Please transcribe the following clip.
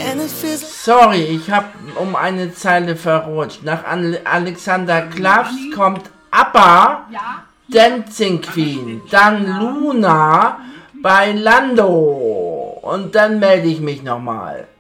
Sorry, ich habe um eine Zeile verrutscht. Nach Alexander Klavs kommt ABBA, Dancing Queen, dann Luna bei Lando. Und dann melde ich mich nochmal.